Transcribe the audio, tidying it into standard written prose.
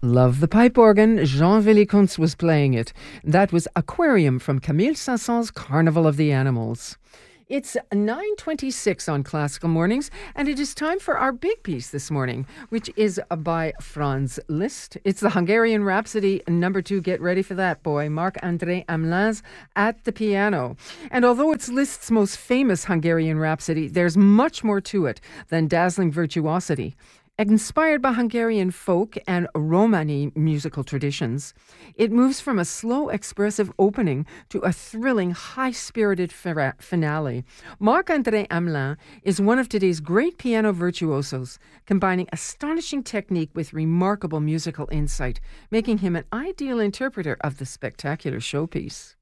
Love the pipe organ. Jean Villekunst was playing it. That was Aquarium from Camille Saint-Saëns' Carnival of the Animals. It's 9:26 on Classical Mornings, and it is time for our big piece this morning, which is by Franz Liszt. It's the Hungarian Rhapsody number 2. Get ready for that, boy. Marc-André Hamelin's at the piano. And although it's Liszt's most famous Hungarian Rhapsody, there's much more to it than dazzling virtuosity. Inspired by Hungarian folk and Romani musical traditions, it moves from a slow, expressive opening to a thrilling, high-spirited finale. Marc-André Hamelin is one of today's great piano virtuosos, combining astonishing technique with remarkable musical insight, making him an ideal interpreter of the spectacular showpiece.